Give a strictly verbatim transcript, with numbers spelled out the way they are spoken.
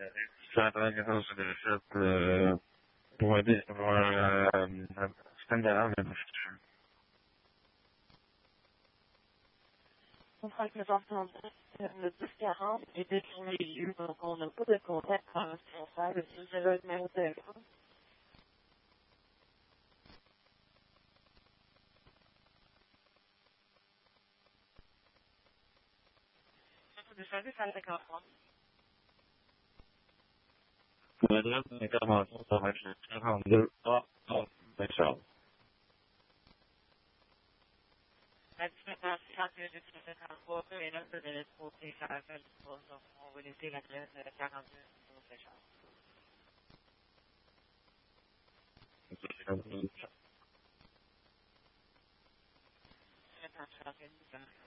Ça va quelque chose de choses euh, pour aider pour euh, standard mais On fera que nous entendons le plus quarante et détourner les lieux, donc on n'a pas de contact par un responsable, si vous avez le numéro de téléphone. Des services à la cinquante-trois. l'adresse d'intervention, ça va être le quarante-deux A A Saint-Charles. La différence, quand je dis cinquante-trois, et là, c'est de l'exposé, ça va faire du trois, donc on va laisser l'adresse de quarante-deux au Saint-Charles. Je vais t'en faire une